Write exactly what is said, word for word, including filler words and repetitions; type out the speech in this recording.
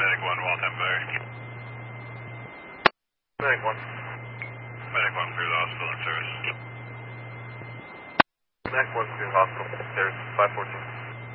Medic one, Waltham Bay. Medic one. Medic one, through the hospital in service. Medic one, through the hospital. There's five fourteen.